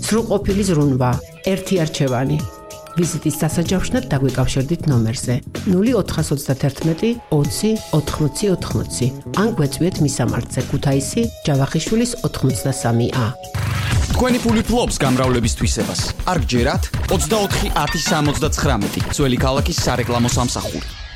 სრულყოფილი ზრუნვა, ერთი არჩევანი. ვიზიტის დასაჯავშნად დაგვიკავშირდით ნომერზე 0431 20 80 80 ან გვეწვიეთ მისამართზე ქუთაისი ჯავახიშვილის 83A. თქვენი ფული ფლობს გამრავლების თვისებას. არ გჯერათ 24 10 79 ძველი ქალაქის სარეკლამო სამსახური.